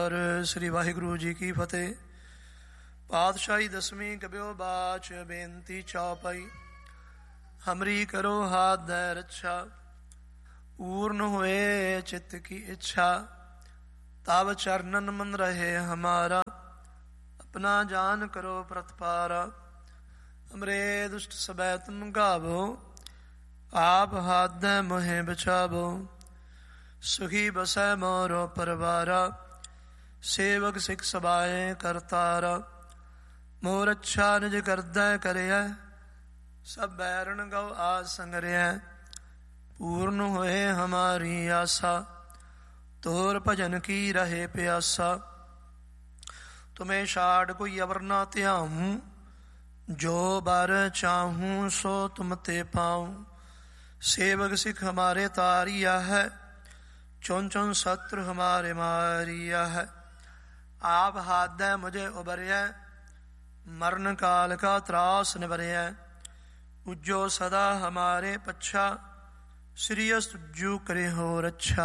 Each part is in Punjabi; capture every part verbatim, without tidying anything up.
ਔਰ ਸ੍ਰੀ ਵਾਹਿਗੁਰੂ ਜੀ ਕੀ ਫਤਿਹ। ਪਾਤਸ਼ਾਹੀ ਦਸਵੀਂ ਕਬਿਓ ਬਾਚ ਬੇਨਤੀ ਚੌਪਈ। ਹਮਰੀ ਕਰੋ ਹਾਥ ਦੈ ਰੱਛਾ, ਊਰਨ ਹੋਏ ਚਿੱਤ ਕੀ ਇੱਛਾ। ਤਬ ਚਰਨਨ ਮਨ ਰਹੇ ਹਮਾਰਾ, ਆਪਣਾ ਜਾਨ ਕਰੋ ਪ੍ਰਤਪਾਰਾ। ਹਮਰੇ ਦੁਸ਼ਟ ਸਬੈ ਤੁਮ ਗਾਵੋ, ਆਪ ਹਾਥ ਦੈ ਮੋਹਿ ਬਚਾਵੋ। ਸੁਖੀ ਬਸੈ ਮੋਰੋ ਪਰਵਾਰਾ, ਸੇਵਕ ਸਿੱਖ ਸਬਾਏ ਕਰਤਾਰਾ। ਮੋਰ ਅੱਛਾ ਨਿਜ ਕਰਦੈ ਕਰਿਐ, ਸਭ ਬੈਰਣ ਗਉ ਆਸ ਸੰਗਰਿਐ। ਪੂਰਨ ਹੋਏ ਹਮਾਰੀ ਆਸਾ, ਤੋਰ ਭਜਨ ਕੀ ਰਹੇ ਪਿਆਸਾ। ਤੁਮੇ ਛਾੜ ਕੋਈ ਅਵਰ ਨਾ ਧਿਆਊਂ, ਜੋ ਬਰ ਚਾਹੂੰ ਸੋ ਤੁਮ ਤੇ ਪਾਊਂ। ਸੇਵਕ ਸਿੱਖ ਹਮਾਰੇ ਤਾਰਿਆ ਹੈ, ਚੁਨ ਚੁਨ ਸਤਰ ਹਮਾਰੇ ਮਾਰਿਆ ਹੈ। ਆਪ ਹਾਥ ਦੈ ਮੁਝੇ ਉਬਰਿਐ, ਮਰਨ ਕਾਲ ਕਾ ਤਰਾਸ ਨਿਬਰਿਐ। ਉਜੋ ਸਦਾ ਹਮਾਰੇ ਪੱਛਾ, ਸ੍ਰੀਅਸ ਤੁਜੂ ਕਰੇ ਹੋ ਰੱਛਾ।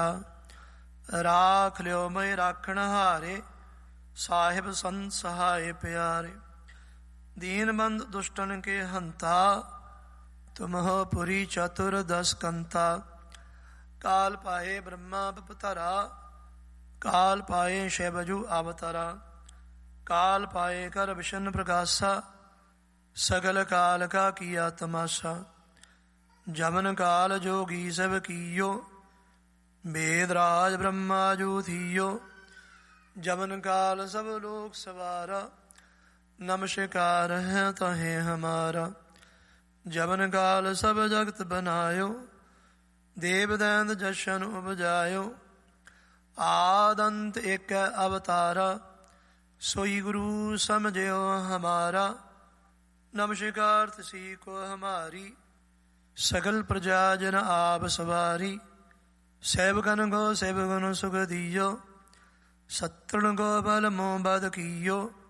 ਰਾਖ ਲਿਓ ਮੈਂ ਰਾਖਣ ਹਾਰੇ, ਸਾਹਿਬ ਸੰਤ ਸਹਾਏ ਪਿਆਰੇ। ਦੀਨ ਬੰਦ ਦੁਸ਼ਟਨ ਕੇ ਹੰਤਾ, ਤੁਮ ਹੋ ਪੁਰੀ ਚਤੁਰ ਦਸ ਕੰਤਾ। ਕਾਲ ਪਾਏ ਬ੍ਰਹਮਾ ਬਪਤਰਾ, ਕਾਲ ਪਾਏ ਸ਼ੈਬਜੂ ਅਵਤਰਾ। ਕਾਲ ਪਾਏ ਕਰ ਵਿਸ਼ਨ ਪ੍ਰਕਾਸ਼ਾ, ਸਗਲ ਕਾਲ ਕਾ ਕੀਆ ਤਮਾਸ਼ਾ। ਜਮਨ ਕਾਲ ਜੋਗੀ ਸਭ ਕੀਓ, ਵੇਦ ਰਾਜ ਬ੍ਰਹਮਾ ਜੂ ਥੀਓ। ਜਮਨ ਕਾਲ ਸਭ ਲੋਕ ਸਵਾਰਾ, ਨਮਸਕਾਰ ਹੈ ਤਹੇ ਹਮਾਰਾ। ਜਮਨ ਕਾਲ ਸਭ ਜਗਤ ਬਨਾਇਓ, ਦੇਵ ਦੈਂਤ ਜਸ਼ਨ ਉਪਜਾਇਓ। ਆਦਿ ਅੰਤ ਏਕ ਅਵਤਾਰਾ, ਸੋਈ ਗੁਰੂ ਸਮਝਿਓ ਹਮਾਰਾ। ਨਮਸਕਾਰ ਤਿਸੀ ਕੋ ਹਮਾਰੀ, ਸਗਲ ਪ੍ਰਜਾ ਜਨ ਆਪ ਸਵਾਰੀ। ਸੇਵਕਨ ਕੋ ਸੇਵਕਨ ਸੁਖ ਦੀਓ, ਸਤਰਨ ਕੋ ਬਲ ਮੋਹ ਬਦ ਕੀਓ।